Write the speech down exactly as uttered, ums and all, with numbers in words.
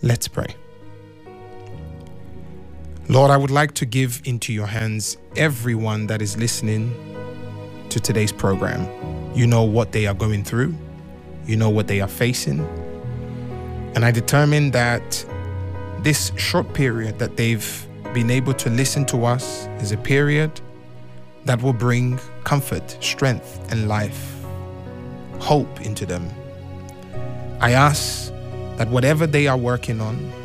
Let's pray. Lord, I would like to give into your hands everyone that is listening to today's program. You know what they are going through. You know what they are facing. And I determine that this short period that they've been able to listen to us is a period that will bring comfort, strength, and life, hope into them. I ask that whatever they are working on,